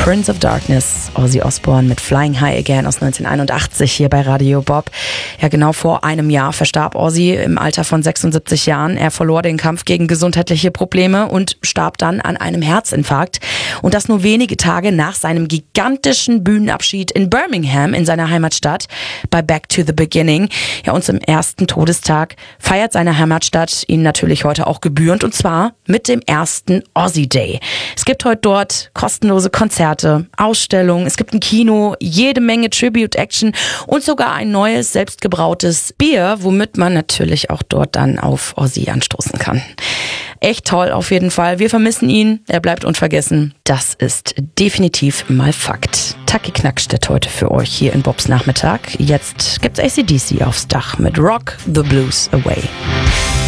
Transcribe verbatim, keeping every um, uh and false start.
Prince of Darkness, Ozzy Osbourne mit Flying High Again aus neunzehnhunderteinundachtzig hier bei Radio Bob. Ja, genau vor einem Jahr verstarb Ozzy im Alter von sechsundsiebzig Jahren. Er verlor den Kampf gegen gesundheitliche Probleme und starb dann an einem Herzinfarkt. Und das nur wenige Tage nach seinem gigantischen Bühnenabschied in Birmingham in seiner Heimatstadt bei Back to the Beginning. Ja, und zum ersten Todestag feiert seine Heimatstadt ihn natürlich heute auch gebührend, und zwar mit dem ersten Ozzy Day. Es gibt heute dort kostenlose Konzerte, Ausstellungen, es gibt ein Kino, jede Menge Tribute-Action und sogar ein neues, selbstgebrautes Bier, womit man natürlich auch dort dann auf Ozzy anstoßen kann. Echt toll auf jeden Fall. Wir vermissen ihn, er bleibt unvergessen. Das ist definitiv mal Fakt. Taki Knackstedt heute für euch hier in Bobs Nachmittag. Jetzt gibt's A C D C aufs Dach mit Rock the Blues Away.